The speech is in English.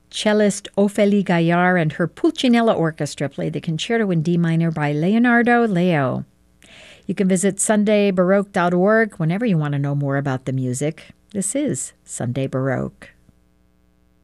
Cellist Ophélie Gaillard and her Pulcinella Orchestra played the Concerto in D minor by Leonardo Leo. You can visit sundaybaroque.org whenever you want to know more about the music. This is Sunday Baroque.